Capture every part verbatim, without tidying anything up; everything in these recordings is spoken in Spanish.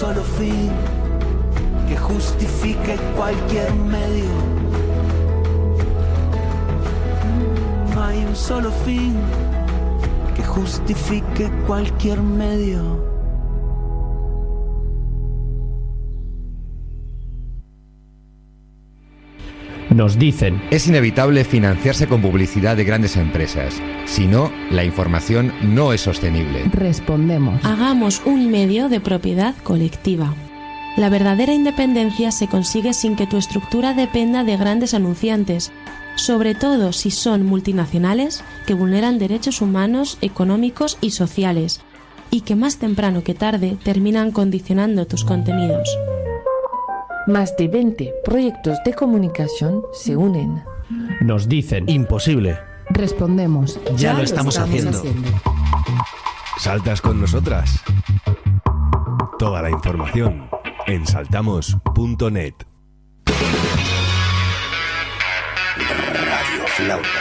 solo fin que justifique cualquier medio. No hay un solo fin que justifique cualquier medio. Nos dicen: es inevitable financiarse con publicidad de grandes empresas. Si no, la información no es sostenible. Respondemos: hagamos un medio de propiedad colectiva. La verdadera independencia se consigue sin que tu estructura dependa de grandes anunciantes, sobre todo si son multinacionales que vulneran derechos humanos, económicos y sociales, y que más temprano que tarde terminan condicionando tus contenidos. Más de veinte proyectos de comunicación se unen. Nos dicen: imposible. Respondemos: ya, ya lo estamos, estamos haciendo. haciendo. ¿Saltas con nosotras? Toda la información en saltamos punto net. Radio Flautas.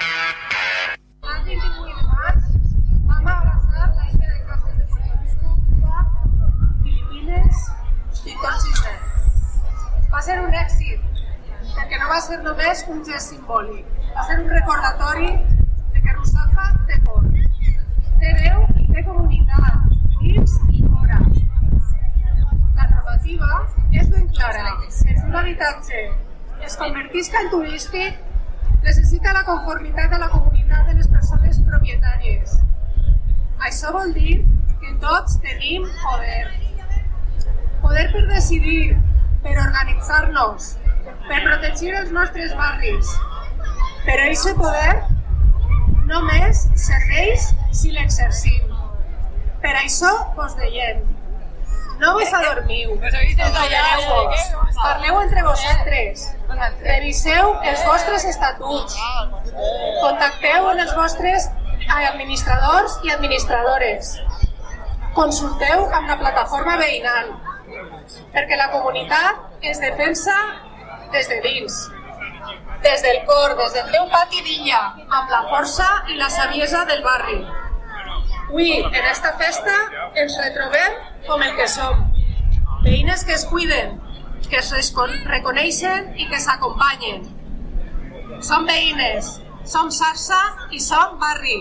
Vamos a abrazar la idea de clases de Puerto Rico, Cuba, Filipinas y Consistent. Va a ser un èxit, perquè no va ser només un gest simbòlic, va ser un recordatori de que Ruzafa té por, té veu i té comunitat, dins i fora. La normativa és ben clara, que si un habitatge es convertisca en turístic, necessita la conformitat de la comunitat de les persones propietàries. Això vol dir que tots tenim poder. Poder per decidir, per organitzar-nos, per protegir els nostres barris. Però aquest poder només serveix si l'exercim. Per això vos deiem, no vos adormiu, empadroneu-vos, parleu entre vosaltres, reviseu els vostres estatuts, contacteu amb els vostres administradors i administradores, consulteu amb la plataforma veïnal, perquè la comunitat es defensa des de dins, des del cor, des del teu pati d'illa, amb la força i la saviesa del barri. Avui, en esta festa, ens retrobem com el que som, veïnes que es cuiden, que es reconeixen i que s'acompanyen. Som veïnes, som xarxa i som barri.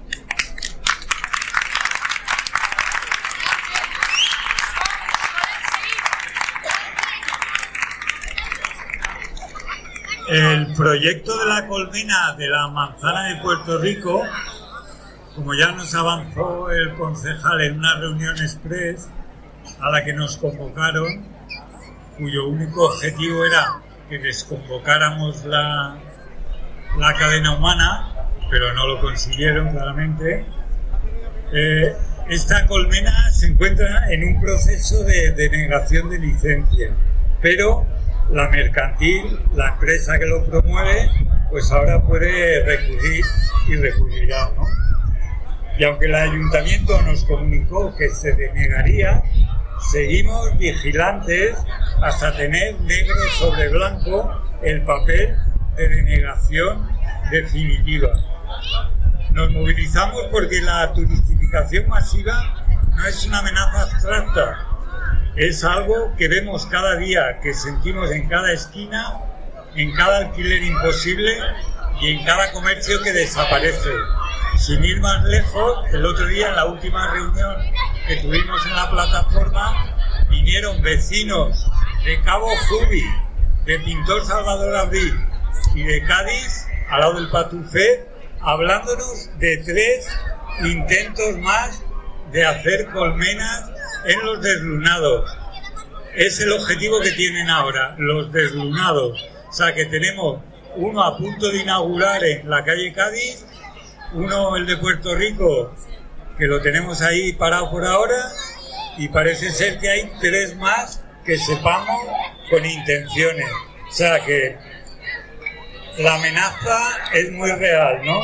El proyecto de la colmena de la manzana de Puerto Rico, como ya nos avanzó el concejal en una reunión express a la que nos convocaron, cuyo único objetivo era que desconvocáramos la, la cadena humana, pero no lo consiguieron claramente, eh, esta colmena se encuentra en un proceso de denegación de licencia, pero la mercantil, la empresa que lo promueve, pues ahora puede recurrir y recurrirá, ¿no? Y aunque el ayuntamiento nos comunicó que se denegaría, seguimos vigilantes hasta tener negro sobre blanco el papel de denegación definitiva. Nos movilizamos porque la turistificación masiva no es una amenaza abstracta. Es algo que vemos cada día, que sentimos en cada esquina, en cada alquiler imposible y en cada comercio que desaparece. Sin ir más lejos, el otro día en la última reunión que tuvimos en la plataforma, vinieron vecinos de Cabo Zubi, de Pintor Salvador Abril y de Cádiz, al lado del Patufé, hablándonos de tres intentos más de hacer colmenas en los deslunados. Es el objetivo que tienen ahora, los deslunados. O sea que tenemos uno a punto de inaugurar en la calle Cádiz, uno el de Puerto Rico, que lo tenemos ahí parado por ahora, y parece ser que hay tres más que sepamos con intenciones. O sea que la amenaza es muy real, ¿no?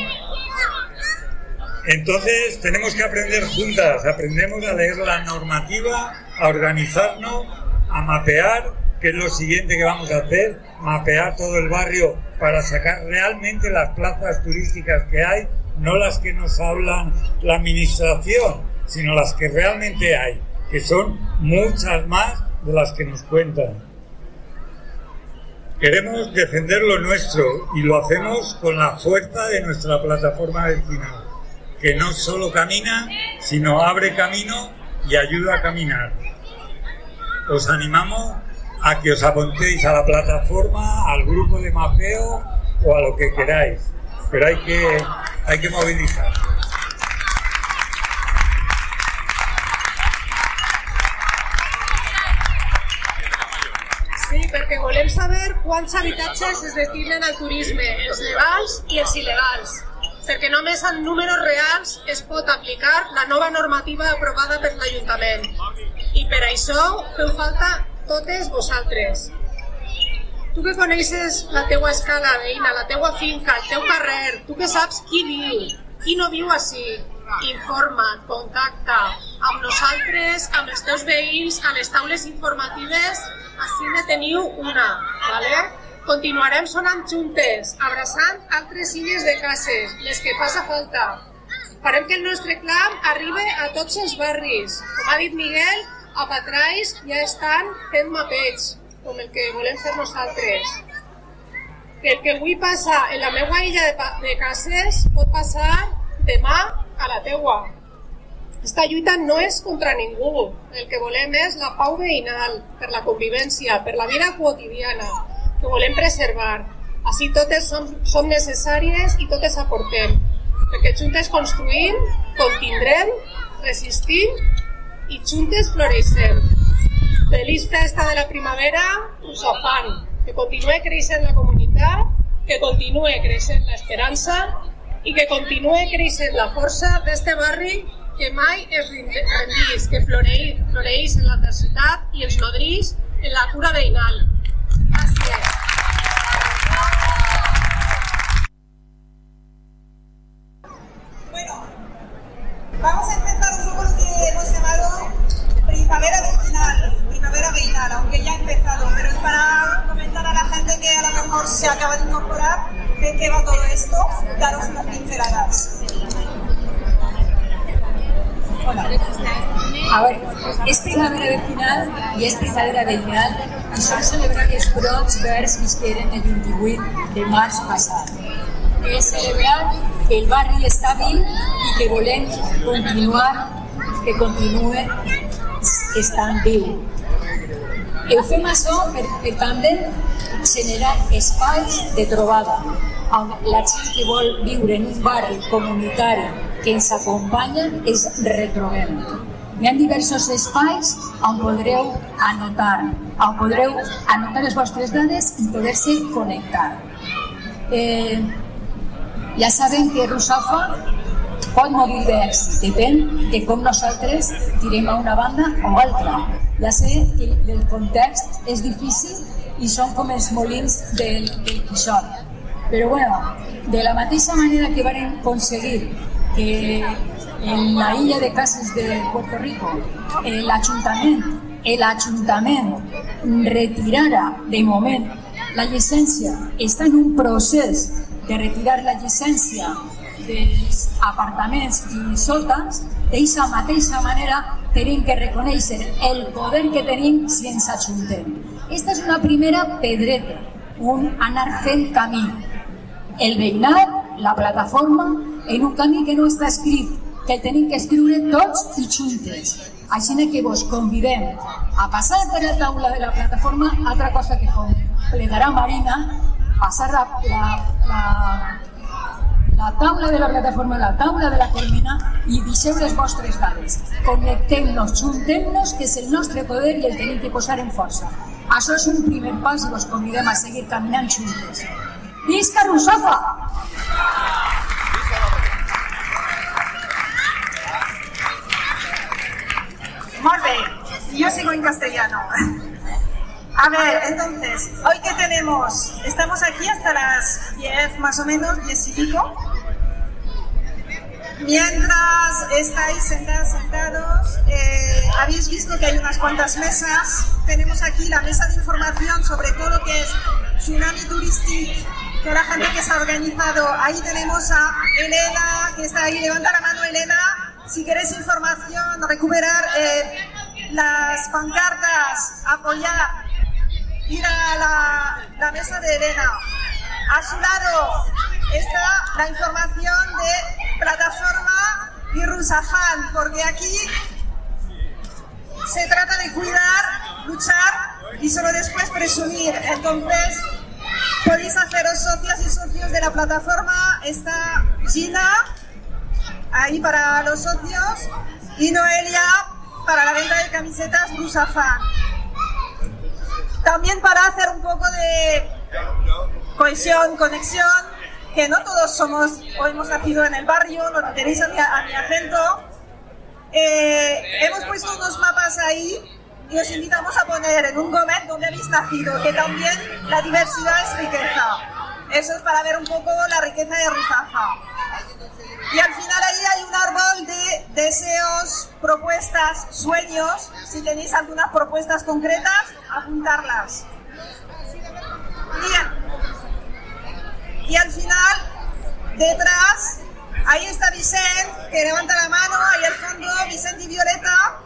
Entonces tenemos que aprender juntas, aprendemos a leer la normativa, a organizarnos, a mapear, que es lo siguiente que vamos a hacer, mapear todo el barrio para sacar realmente las plazas turísticas que hay, no las que nos hablan la administración, sino las que realmente hay, que son muchas más de las que nos cuentan. Queremos defender lo nuestro y lo hacemos con la fuerza de nuestra plataforma vecinal, que no solo camina, sino abre camino y ayuda a caminar. Os animamos a que os apuntéis a la plataforma, al grupo de mapeo o a lo que queráis, pero hay que, hay que movilizarse. Sí, perquè volem saber quants habitatges es destinen al turisme, els legals i els il·legals, perquè només en números reals es pot aplicar la nova normativa aprovada per l'Ajuntament. I per això feu falta totes vosaltres. Tu que coneixes la teua escala veïna, la teua finca, el teu carrer, tu que saps qui viu, qui no viu ací, informa't, contacta amb nosaltres, amb els teus veïns, a les taules informatives, així ne teniu una, ¿vale? Continuarem sonant juntes, abraçant altres illes de cases, les que faça falta. Farem que el nostre clam arribi a tots els barris. Com ha dit Miguel, a Patrais ja estan fent mapeig, com el que volem fer nosaltres. El que avui passa en la meva illa de, de cases pot passar demà a la teua. Esta lluita no és contra ningú. El que volem és la pau veïnal, per la convivència, per la vida quotidiana, que volem preservar. Així totes som, som necessàries i totes aportem, perquè juntes construïm, contindrem, resistim i juntes floreixem. Feliç festa de la primavera, Rusafant, que continue creixent la comunitat, que continue creixent l'esperança i que continue creixent la força d'este barri que mai es rendís, que floreix, floreix en l'adversitat i ens nodrís en la cura veïnal. Gràcies. Bueno, vamos a empezar un poco lo que hemos llamado primavera vecinal, primavera veïnal, aunque ya ha empezado, pero es para comentar a la gente que a lo mejor se acaba de incorporar de qué va todo esto, daros unas pinceladas. Hola. A ver, és primavera vecinal i és primavera veïnal i som celebrar els brots verds que es queden el vint-i-vuit de març passat. És celebrar que el barri està viu i que volem continuar, que continue estant viu. I ho fem això per, per també generar espais de trobada amb la gent que vol viure en un barri comunitari que ens acompanya, es retrobem. Hi ha diversos espais on podreu anotar, on podreu anotar les vostres dades i poder-se connectar. Eh, ja sabem que Rusafa pot morir d'èxit, depèn de com nosaltres tirem a una banda o altra. Ja sé que el context és difícil i són com els molins del, del Quixot. Però bueno, de la mateixa manera que vam aconseguir que en la illa de cases de Puerto Rico el Ajuntament, el Ajuntament retirara de moment la llicència, està en un procés de retirar la llicència dels apartaments i sòtans, d'aquesta mateixa manera tenim que reconèixer el poder que tenim si ens ajuntem. Aquesta és una primera pedreta, un anar fent camí. El veïnat, la plataforma, en un camí que no està escrit, que tenim que escriure tots i juntes. Així que vos convidem a passar per la taula de la plataforma, altra cosa que completarà Marina, passar la, la, la, la taula de la plataforma, la taula de la colmena i deixeu les vostres dades. Connectem-nos, juntem-nos, que és el nostre poder i el tenim que posar en força. Això és un primer pas i vos convidem a seguir caminant juntes. Visca Rusafa! Muy bien, yo sigo en castellano. A ver, entonces, hoy que tenemos, estamos aquí hasta las diez más o menos, diez y pico. Mientras estáis sentadas, sentados, eh, habéis visto que hay unas cuantas mesas. Tenemos aquí la mesa de información sobre todo lo que es Tsunami Touristic, toda la gente que está organizado. Ahí tenemos a Elena, que está ahí. Levanta la mano, Elena. Si queréis información, recuperar eh, las pancartas, apoyar, ir a la, la mesa de Elena. A su lado está la información de Plataforma y Rusafán, porque aquí se trata de cuidar, luchar y solo después presumir. Entonces, podéis haceros socias y socios de la plataforma. Está Gina ahí para los socios y Noelia para la venta de camisetas Rusafán. También para hacer un poco de cohesión, conexión, que no todos somos o hemos nacido en el barrio, lo tenéis a mi, a mi acento. Eh, hemos puesto unos mapas ahí y os invitamos a poner en un Gómez donde habéis nacido, que también la diversidad es riqueza. Eso es para ver un poco la riqueza de Ruzafa. Y al final ahí hay un árbol de deseos, propuestas, sueños. Si tenéis algunas propuestas concretas, apuntarlas. Bien. Y al final, detrás, ahí está Vicente, que levanta la mano, ahí al fondo, Vicente y Violeta,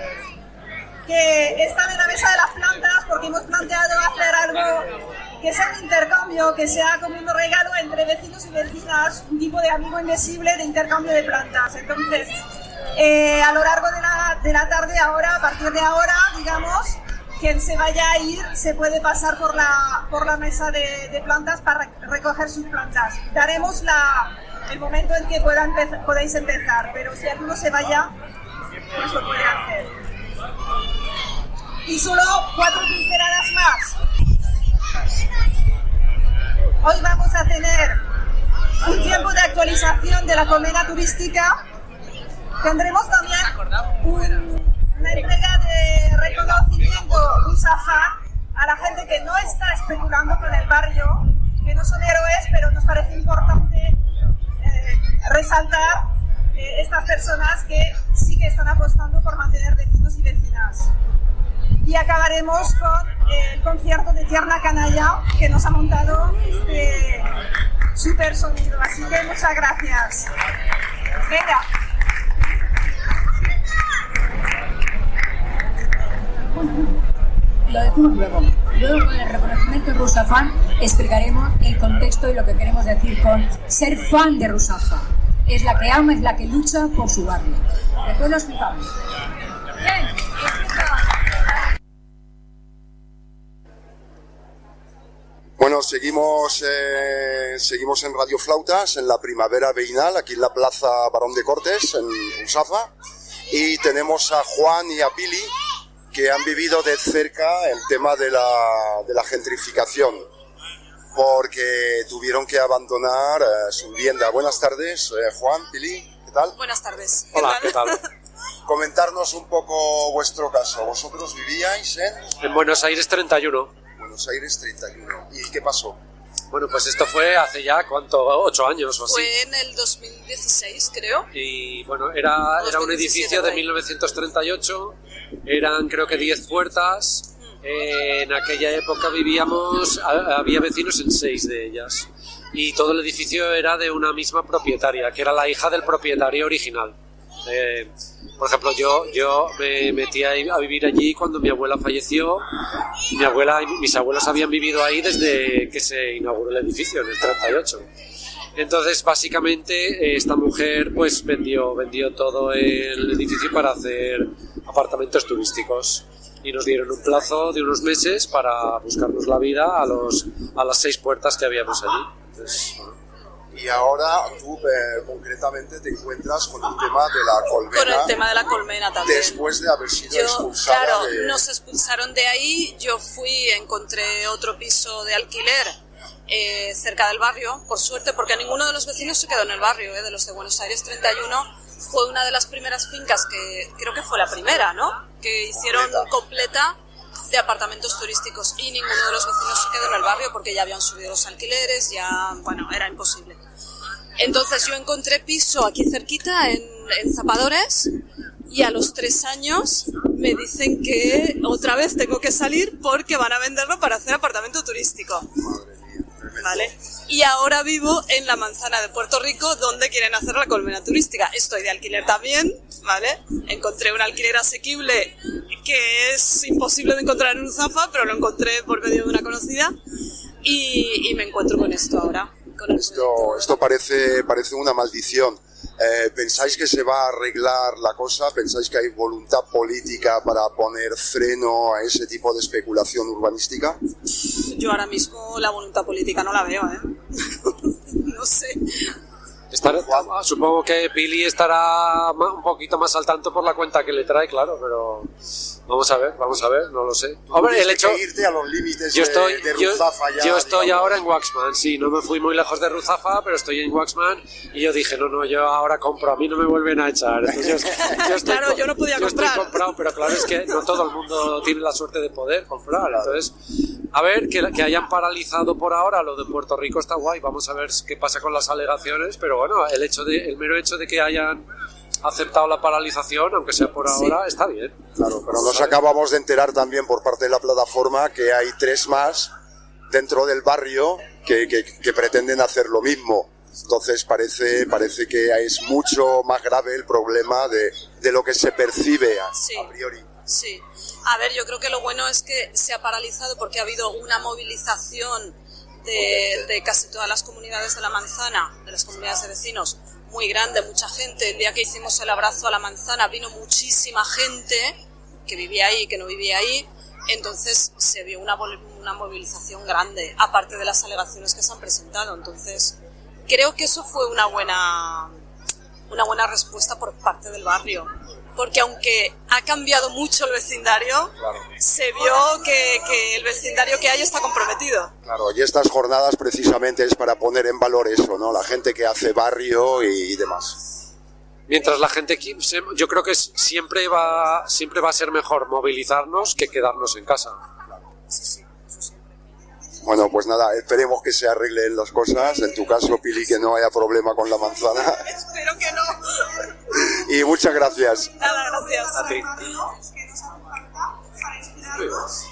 que están en la mesa de las plantas porque hemos planteado hacer algo que sea un intercambio, que sea como un regalo entre vecinos y vecinas, un tipo de amigo invisible de intercambio de plantas. Entonces, eh, a lo largo de la, de la tarde, ahora, a partir de ahora, digamos, quien se vaya a ir se puede pasar por la, por la mesa de, de plantas para recoger sus plantas. Daremos la, el momento en que pueda empezar, podáis empezar, pero si alguno se vaya, pues lo puede hacer. Y solo cuatro pinceladas más. Hoy vamos a tener un tiempo de actualización de la colmena turística. Tendremos también un, una entrega de reconocimiento Rusafán a la gente que no está especulando con el barrio, que no son héroes, pero nos parece importante eh, resaltar eh, estas personas que sí que están apostando por mantener vecinos y vecinas. Y acabaremos con el concierto de Tierna Canalla que nos ha montado este super sonido. Así que muchas gracias. Venga. Lo decimos luego. Luego con el reconocimiento de Rusafán explicaremos el contexto y lo que queremos decir con ser fan de Ruzafa. Es la que ama, es la que lucha por su barrio. Después lo explicamos. Bien. Bueno, seguimos, eh, seguimos en Radio Flautas, en la Primavera Veïnal, aquí en la Plaza Barón de Cortes, en Ruzafa, y tenemos a Juan y a Pili, que han vivido de cerca el tema de la, de la gentrificación, porque tuvieron que abandonar eh, su vivienda. Buenas tardes, eh, Juan, Pili, ¿qué tal? Buenas tardes. Hola, ¿qué tal? Comentarnos un poco vuestro caso. ¿Vosotros vivíais en...? En Buenos Aires treinta y uno. Buenos Aires treinta y uno. ¿Y qué pasó? Bueno, pues esto fue hace ya, ¿cuánto? ¿Ocho años o así? Fue en el dos mil dieciséis, creo. Y bueno, era, era un edificio de mil novecientos treinta y ocho, eran creo que diez puertas. Eh, en aquella época vivíamos, había vecinos en seis de ellas. Y todo el edificio era de una misma propietaria, que era la hija del propietario original. Eh, por ejemplo, yo, yo me metí a vivir allí cuando mi abuela falleció. Mi abuela y mis abuelos habían vivido ahí desde que se inauguró el edificio, en el treinta y ocho. Entonces, básicamente, esta mujer pues vendió, vendió todo el edificio para hacer apartamentos turísticos. Y nos dieron un plazo de unos meses para buscarnos la vida a, los, a las seis puertas que habíamos allí. Entonces, bueno. Y ahora tú eh, concretamente te encuentras con el tema de la colmena. Con el tema de la colmena también. Después de haber sido yo, expulsada claro, de... nos expulsaron de ahí. Yo fui, encontré otro piso de alquiler eh, cerca del barrio, por suerte, porque ninguno de los vecinos se quedó en el barrio, eh, de los de Buenos Aires treinta y uno. Fue una de las primeras fincas que, creo que fue la primera, ¿no? Que hicieron completa, completa de apartamentos turísticos, y ninguno de los vecinos se quedó en el barrio porque ya habían subido los alquileres, ya, bueno, era imposible. Entonces yo encontré piso aquí cerquita en, en Zapadores, y a los tres años me dicen que otra vez tengo que salir porque van a venderlo para hacer apartamento turístico. Madre mía, ¿vale? Y ahora vivo en la manzana de Puerto Rico, donde quieren hacer la colmena turística. Estoy de alquiler también, ¿vale? Encontré un alquiler asequible que es imposible de encontrar en Ruzafa, pero lo encontré por medio de una conocida y, y me encuentro con esto ahora. Con esto, esto parece, parece una maldición. Eh, ¿Pensáis que se va a arreglar la cosa? ¿Pensáis que hay voluntad política para poner freno a ese tipo de especulación urbanística? Yo ahora mismo la voluntad política no la veo, ¿eh? No sé. Estará, supongo que Pili estará un poquito más al tanto por la cuenta que le trae, claro, pero vamos a ver, vamos a ver, no lo sé. Hombre, el hecho... que irte a los límites yo estoy, de, de Ruzafa yo, ya, yo estoy digamos. ahora en Waxman, sí, no me fui muy lejos de Ruzafa, pero estoy en Waxman y yo dije, no, no, yo ahora compro, a mí no me vuelven a echar. Entonces, yo, yo estoy, claro, yo no podía yo comprar. Estoy comprado, pero claro, es que no todo el mundo tiene la suerte de poder comprar, entonces... A ver, que, que hayan paralizado por ahora lo de Puerto Rico está guay, vamos a ver qué pasa con las alegaciones, pero bueno, el hecho de el mero hecho de que hayan aceptado la paralización, aunque sea por ahora, sí, está bien. Claro, pero nos acabamos de enterar también por parte de la plataforma que hay tres más dentro del barrio que, que, que pretenden hacer lo mismo. Entonces parece, parece que es mucho más grave el problema de, de lo que se percibe a, sí. a priori. Sí, a ver, yo creo que lo bueno es que se ha paralizado porque ha habido una movilización de, de casi todas las comunidades de la manzana, de las comunidades de vecinos, muy grande, mucha gente. El día que hicimos el abrazo a la manzana vino muchísima gente que vivía ahí, que no vivía ahí, entonces se vio una, una movilización grande, aparte de las alegaciones que se han presentado. Entonces creo que eso fue una buena, una buena respuesta por parte del barrio. Porque aunque ha cambiado mucho el vecindario, claro, se vio que, que el vecindario que hay está comprometido. Claro, y estas jornadas precisamente es para poner en valor eso, ¿no? La gente que hace barrio y demás. Mientras la gente, yo creo que siempre va, siempre va a ser mejor movilizarnos que quedarnos en casa. Claro. Sí, sí, eso siempre. Bueno, pues nada, esperemos que se arreglen las cosas. En tu caso, Pili, que no haya problema con la manzana. Espero que no. Y muchas gracias. Nada, gracias. A ti. Que nos haga falta para inspirar.